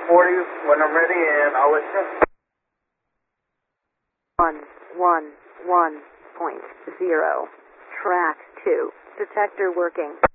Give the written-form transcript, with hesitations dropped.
40 when I'm ready, and I'll let you know. 111.0. Track 2. Detector working.